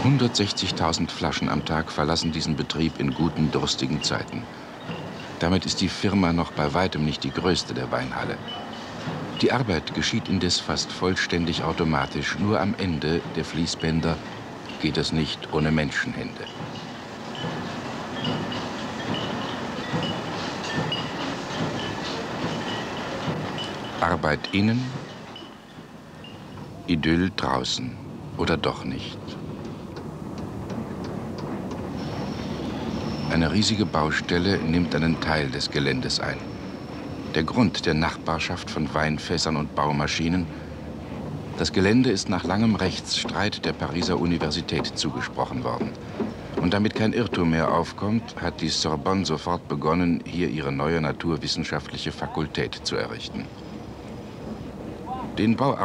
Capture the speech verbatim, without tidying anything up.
hundertsechzigtausend Flaschen am Tag verlassen diesen Betrieb in guten, durstigen Zeiten. Damit ist die Firma noch bei weitem nicht die größte der Weinhalle. Die Arbeit geschieht indes fast vollständig automatisch. Nur am Ende der Fließbänder geht es nicht ohne Menschenhände. Arbeit innen, Idyll draußen oder doch nicht. Eine riesige Baustelle nimmt einen Teil des Geländes ein. Der Grund der Nachbarschaft von Weinfässern und Baumaschinen: das Gelände ist nach langem Rechtsstreit der Pariser Universität zugesprochen worden. Und damit kein Irrtum mehr aufkommt, hat die Sorbonne sofort begonnen, hier ihre neue naturwissenschaftliche Fakultät zu errichten. Den Bauarbeiten